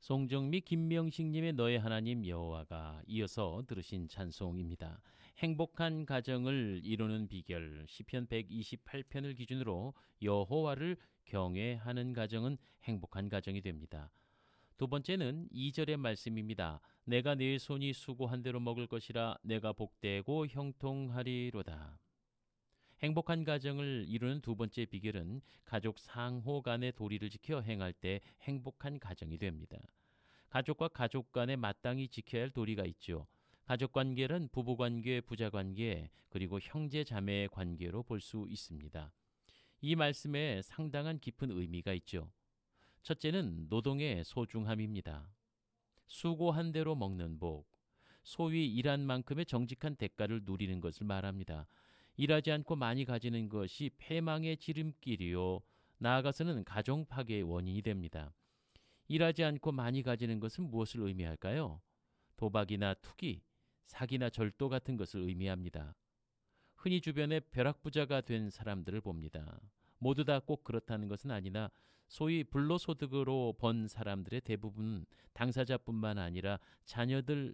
송정미 김명식님의 너의 하나님 여호와가 이어서 들으신 찬송입니다. 행복한 가정을 이루는 비결 시편 128편을 기준으로 여호와를 경외하는 가정은 행복한 가정이 됩니다. 두 번째는 2절의 말씀입니다. 내가 네 손이 수고한 대로 먹을 것이라 내가 복되고 형통하리로다. 행복한 가정을 이루는 두 번째 비결은 가족 상호 간의 도리를 지켜 행할 때 행복한 가정이 됩니다. 가족과 가족 간에 마땅히 지켜야 할 도리가 있죠. 가족 관계는 부부 관계, 부자 관계, 그리고 형제 자매의 관계로 볼 수 있습니다. 이 말씀에 상당한 깊은 의미가 있죠. 첫째는 노동의 소중함입니다. 수고한 대로 먹는 복, 소위 일한 만큼의 정직한 대가를 누리는 것을 말합니다. 일하지 않고 많이 가지는 것이 패망의 지름길이요, 나아가서는 가정 파괴의 원인이 됩니다. 일하지 않고 많이 가지는 것은 무엇을 의미할까요? 도박이나 투기, 사기나 절도 같은 것을 의미합니다. 흔히 주변에 벼락부자가 된 사람들을 봅니다. 모두 다 꼭 그렇다는 것은 아니나 소위 불로소득으로 번 사람들의 대부분 당사자뿐만 아니라 자녀들